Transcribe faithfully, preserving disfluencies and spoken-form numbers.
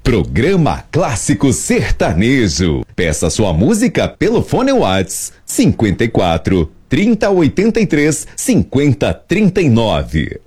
Programa Clássico Sertanejo. Peça sua música pelo fone Whats cinquenta e quatro, trinta, oitenta e três, cinquenta, trinta e nove.